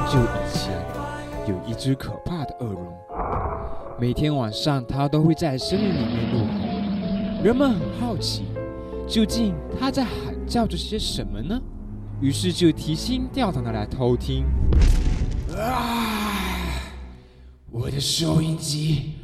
久以前，有一只可怕的恶龙，每天晚上它都会在森林里面怒吼。人们很好奇，究竟它在喊叫着些什么呢？于是就提心吊胆的来偷听。 我的收音机